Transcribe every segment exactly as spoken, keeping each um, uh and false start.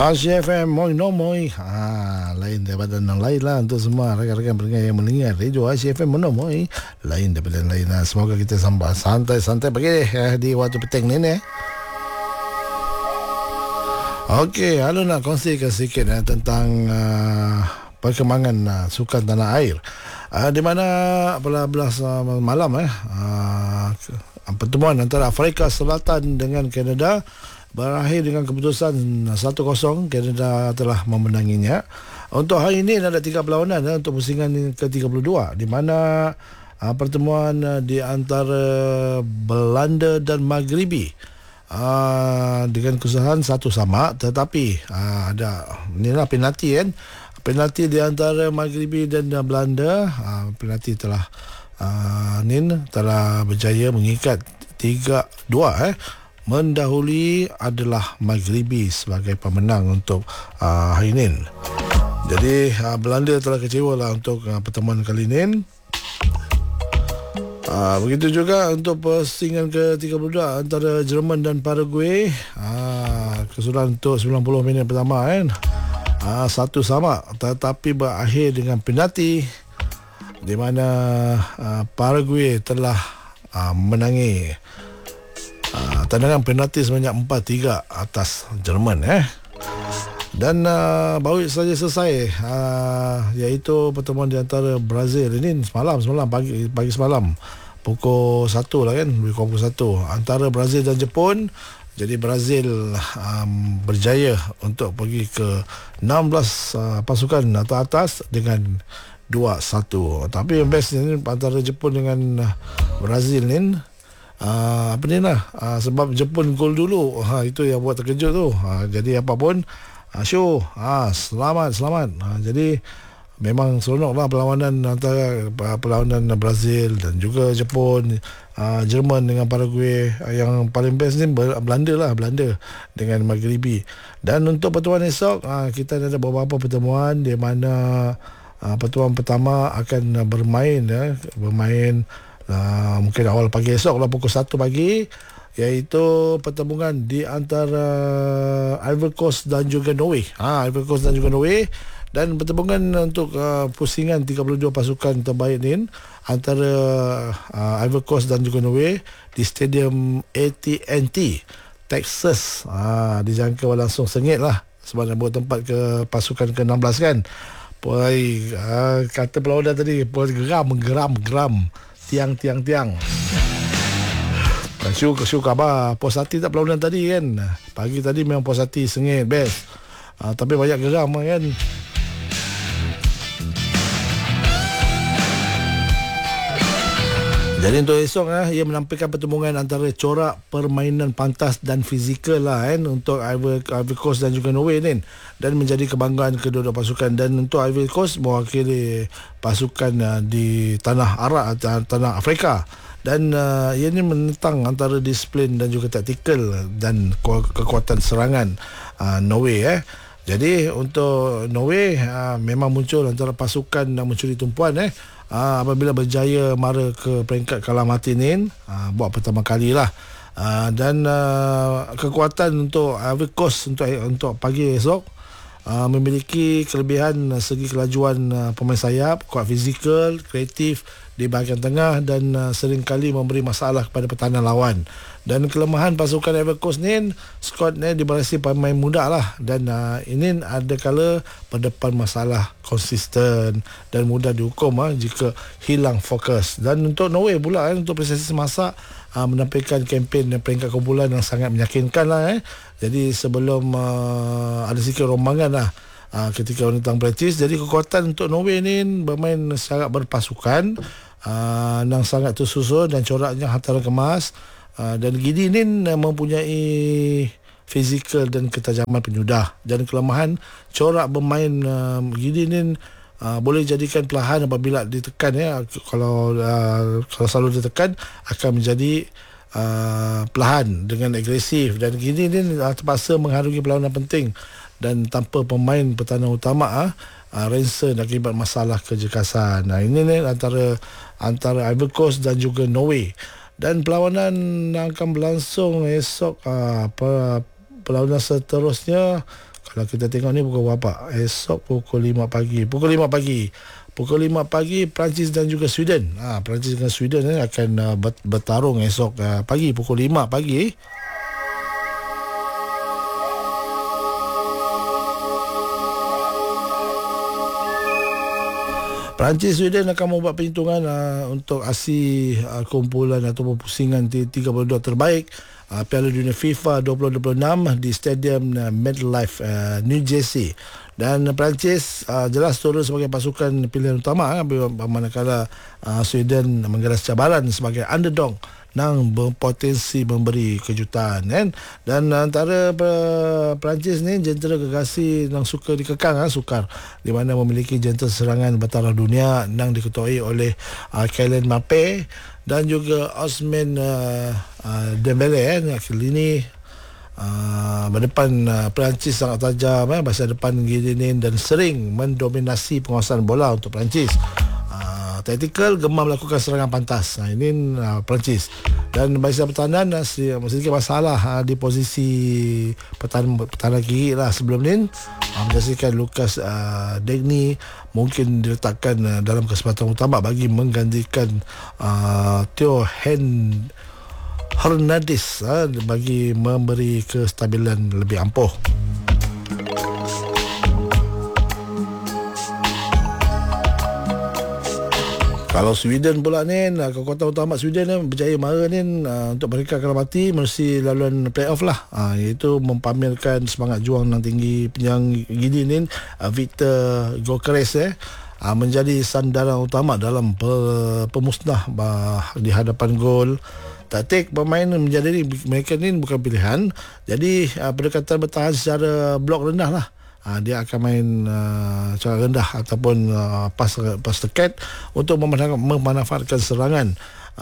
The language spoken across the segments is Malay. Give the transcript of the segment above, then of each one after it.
Asia F M, moi no moi. Ha, lain daripada yang lain lah untuk semua rakan-rakan pendengar yang mendengar radio Asia F M, moi no moi. Lain daripada yang lain lah. Semoga kita sampai santai-santai pagi eh, di waktu petang ni ni. Okey, Alu nak kongsikan sikit eh, tentang uh, perkembangan uh, sukan tanah air. Uh, di mana pada belas uh, malam eh uh, pertemuan antara Afrika Selatan dengan Kanada berakhir dengan keputusan satu kosong. Kanada telah memenanginya. Untuk hari ini ada tiga perlawanan eh, untuk pusingan ke tiga puluh dua, di mana uh, pertemuan uh, di antara Belanda dan Maghribi uh, dengan kesusahan satu sama, tetapi uh, ada inilah penalti kan. Penalti di antara Maghribi dan uh, Belanda, uh, penalti telah uh, nin telah berjaya mengikat tiga dua eh mendahului adalah Maghribi sebagai pemenang untuk uh, hari ini. Jadi uh, Belanda telah kecewa lah untuk uh, pertemuan kali ini. Uh, begitu juga untuk pusingan ke tiga puluh dua antara Jerman dan Paraguay. Uh, kesudahan untuk sembilan puluh minit pertama kan. Uh, satu sama, tetapi berakhir dengan penalti di mana uh, Paraguay telah uh, menangi Uh, tendangan penalti sebanyak empat tiga atas Jerman eh. Dan uh, baru saja selesai uh, iaitu pertemuan di antara Brazil ini semalam semalam pagi pagi semalam pukul satu lah kan, pukul satu antara Brazil dan Jepun. Jadi Brazil um, berjaya untuk pergi ke enam belas uh, pasukan atau atas dengan dua satu. Tapi yang best ni antara Jepun dengan uh, Brazil ni Uh, apa ni lah uh, sebab Jepun gol dulu, ha, itu yang buat terkejut tu. uh, Jadi apapun uh, show uh, Selamat Selamat uh, Jadi memang seronok lah perlawanan antara uh, perlawanan Brazil dan juga Jepun, uh, Jerman dengan Paraguay. uh, Yang paling best ni Belanda lah, Belanda dengan Maghribi. Dan untuk pertemuan esok uh, kita ada beberapa pertemuan di mana uh, pertemuan pertama akan bermain uh, Bermain Uh, mungkin awal pagi esok lah pukul satu pagi, iaitu pertemuan di antara Ivory Coast dan juga Norway. Ha, Ivory Coast dan juga Norway. Dan pertemuan untuk uh, pusingan tiga puluh dua pasukan terbaik ni antara uh, Ivory Coast dan juga Norway di Stadium A T and T Texas. Ha, dijangka langsung sengit lah sebab nak buat tempat ke pasukan ke enam belas kan. Puai uh, kata pelawak tadi, puai geram geram geram tiang tiang tiang. Syuk syuk apa pos hati tak perlawanan tadi kan. Pagi tadi memang pos hati sengit best. Uh, tapi banyak geram kan. Jadi untuk esok eh, ia menampilkan pertemuan antara corak permainan pantas dan fizikal lah kan untuk Ivory, Ivory Coast dan juga Norway ni, dan menjadi kebanggaan kedua-dua pasukan. Dan untuk Ivory Coast mewakili pasukan uh, di tanah Arab, tanah Afrika, dan uh, ia ni menentang antara disiplin dan juga taktikal dan kekuatan serangan uh, Norway eh. Jadi untuk Norway uh, memang muncul antara pasukan yang mencuri tumpuan eh uh, apabila berjaya mara ke peringkat kalah mati ni, uh, buat pertama kali lah. Uh, dan uh, kekuatan untuk Ivory Coast untuk untuk pagi esok uh, memiliki kelebihan segi kelajuan uh, pemain sayap, kuat fizikal, kreatif di bahagian tengah, dan uh, seringkali memberi masalah kepada pertahanan lawan. Dan kelemahan pasukan Ivory Coast ni, squad ni diberasi pemain muda lah, dan uh, ini ada kala berdepan masalah konsisten dan mudah dihukum uh, jika hilang fokus. Dan untuk Norway pula eh, untuk prestasi semasa uh, menampilkan kempen peringkat kumpulan yang sangat meyakinkan lah eh. Jadi sebelum uh, ada sikit rombangan lah uh, ketika menentang British. Jadi kekuatan untuk Norway ni bermain secara berpasukan uh, yang sangat tersusun dan coraknya hantaran kemas. Uh, dan Gini ni mempunyai fizikal dan ketajaman penyudah. Dan kelemahan corak bermain uh, Gini ni uh, boleh jadikan perlahan apabila ditekan ya. Kalau uh, kalau selalu ditekan akan menjadi uh, perlahan dengan agresif. Dan Gini ni uh, terpaksa mengharungi perlawanan penting, dan tanpa pemain pertahanan utama uh, uh, Ranson akibat masalah kejekasan. Nah, ini ni antara antara Ivory Coast dan juga Norway. Dan perlawanan akan berlangsung esok. uh, Perlawanan seterusnya Kalau kita tengok ni pukul berapa? Esok pukul lima pagi. Pukul lima pagi. Pukul lima pagi Perancis dan juga Sweden. Ha, Perancis dengan Sweden eh, akan uh, bertarung esok uh, pagi pukul lima pagi. Perancis Sweden akan membuat perhitungan uh, untuk aksi uh, kumpulan ataupun pusingan tiga puluh dua terbaik uh, Piala Dunia FIFA dua ribu dua puluh enam di Stadium uh, MetLife, uh, New Jersey. Dan Perancis uh, jelas turun sebagai pasukan pilihan utama uh, manakala uh, Sweden menggelar cabaran sebagai underdog yang berpotensi memberi kejutan kan. Dan antara Perancis ni jentera gegasi yang suka dikekang ha, sukar, di mana memiliki jentera serangan bertaraf dunia yang diketuai oleh uh, Kylian Mbappe dan juga Ousmane uh, uh, Dembele kan. Kali ini uh, berdepan uh, Perancis sangat tajam eh, masa depan Gideon dan sering mendominasi penguasaan bola untuk Perancis. Tactical gemar melakukan serangan pantas. Nah, ini uh, Perancis. Dan barisan pertahanan uh, sedikit masalah uh, di posisi pertahanan, pertahanan kiri lah sebelum ni. Uh, menjadikan Lucas uh, Degny mungkin diletakkan uh, dalam kesempatan utama bagi menggantikan uh, Theo Hen Hernandez uh, bagi memberi kestabilan lebih ampuh. Kalau Sweden pula ni, kekuatan utama Sweden ni berjaya mara ni uh, untuk mereka kalau mati mesti laluan playoff lah, uh, iaitu mempamerkan semangat juang yang tinggi yang gini ni. uh, Victor Gyökeres eh uh, menjadi sandaran utama dalam pe, pemusnah uh, di hadapan gol. Taktik bermain menjadi mereka ni bukan pilihan. Jadi uh, pendekatan bertahan secara blok rendah lah. Ha, dia akan main uh, secara rendah ataupun uh, pas pas dekat untuk memanfaatkan serangan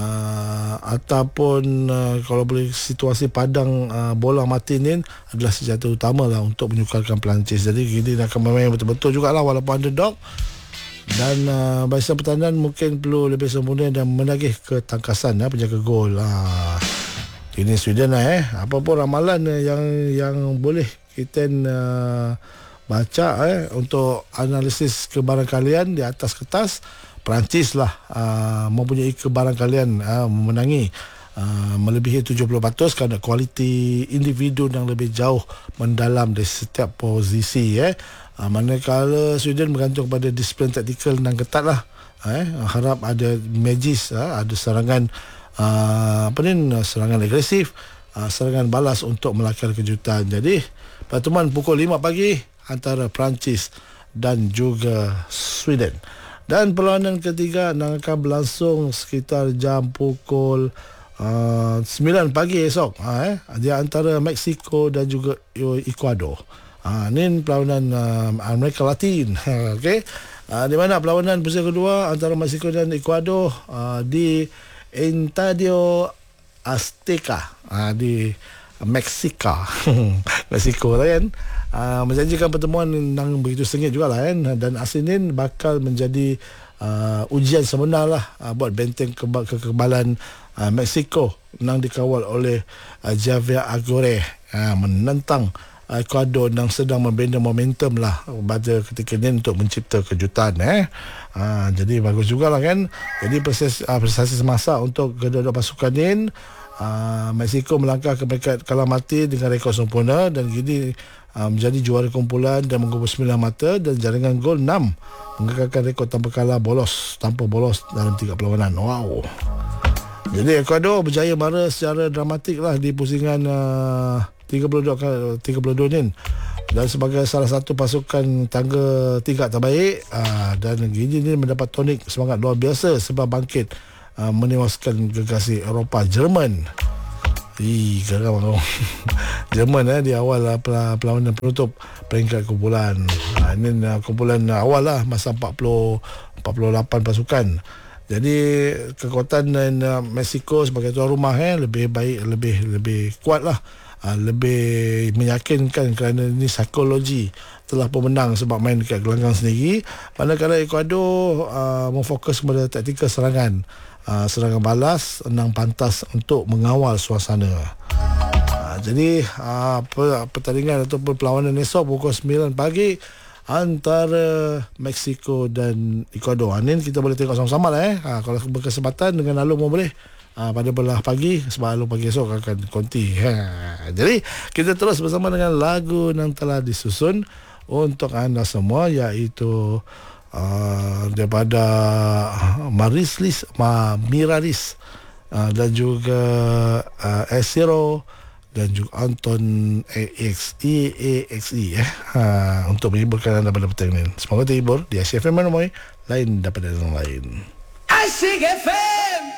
uh, ataupun uh, kalau boleh situasi padang uh, bola mati ni adalah senjata utama lah untuk menyukarkan Perancis. Jadi dia akan bermain betul-betul jugalah walaupun underdog. Dan uh, barisan pertahanan mungkin perlu lebih sempurna dan menagih ketangkasan ya, penjaga gol. Ha, ini Sweden lah eh. Apa pun ramalan uh, yang yang boleh kita uh, baca eh, untuk analisis kebarangkalian di atas kertas, Perancis lah uh, mempunyai kebarangkalian uh, memenangi uh, melebihi tujuh puluh peratus kerana kualiti individu yang lebih jauh mendalam di setiap posisi eh. Uh, manakala Sweden bergantung pada disiplin taktikal yang ketat lah eh. Harap ada magis, uh, ada serangan uh, apa ni, serangan agresif, uh, serangan balas untuk melakar kejutan. Jadi pertemuan pukul lima pagi antara Perancis dan juga Sweden. Dan perlawanan ketiga akan berlangsung sekitar jam pukul uh, sembilan pagi esok uh, eh, di antara Mexico dan juga Ecuador. Uh, ini perlawanan uh, Amerika Latin. Okay. Uh, di mana perlawanan pusing kedua antara Mexico dan Ecuador uh, di Estadio Azteca uh, di Meksika. Mexico lah kan. Uh, menjanjikan pertemuan yang begitu sengit juga lah kan. Dan asil ini bakal menjadi uh, ujian sebenar lah uh, buat benteng keba- kekebalan uh, Mexico yang dikawal oleh uh, Javier Aguirre uh, menentang uh, Ecuador yang sedang membina momentum lah pada ketika ini untuk mencipta kejutan eh. Uh, jadi bagus juga lah kan. Jadi proses, uh, prestasi semasa untuk kedua-dua pasukan ini. Uh, Mexico melangkah ke peringkat kalah mati dengan rekod sempurna dan kini uh, menjadi juara kumpulan dan menggubur sembilan mata dan jaringan gol enam, mengekalkan rekod tanpa kalah bolos tanpa bolos dalam tiga perlawanan. Wow. Jadi Ecuador berjaya mara secara dramatik lah di pusingan uh, tiga puluh dua ni, dan sebagai salah satu pasukan tangga tiga terbaik uh, dan kini ni mendapat tonik semangat luar biasa sebab bangkit Uh, menewaskan gegasi Eropah Jerman. Ih, geram aku. Jerman eh, di awal uh, perlawanan penutup peringkat kumpulan. Uh, ini uh, kumpulan uh, awal lah masa empat puluh, empat puluh lapan pasukan. Jadi kekuatan uh, Mexico sebagai tuan rumah eh, lebih baik, lebih lebih kuat lah. Uh, lebih meyakinkan kerana ini psikologi telah pemenang sebab main dekat gelanggang sendiri. Manakala Ecuador uh, memfokus kepada taktikal serangan. Uh, serangan balas yang pantas untuk mengawal suasana. Uh, jadi uh, pertandingan ataupun perlawanan esok pukul sembilan pagi antara Mexico dan Ecuador. Ini kita boleh tengok sama-sama lah eh. Ha, kalau berkesempatan dengan Alung pun boleh. Ha, pada belah pagi sebab Alung pagi esok akan konti. Ha, jadi kita terus bersama dengan lagu yang telah disusun untuk anda semua, iaitu uh, daripada Marislis, Ma, Miralis uh, dan juga uh, Esiro dan juga Anton A X E A X E eh, ha, untuk menghiburkan anda pada petang ini. Semoga terhibur di Asyik F M Manomoy, lain daripada yang lain. Asyik F M.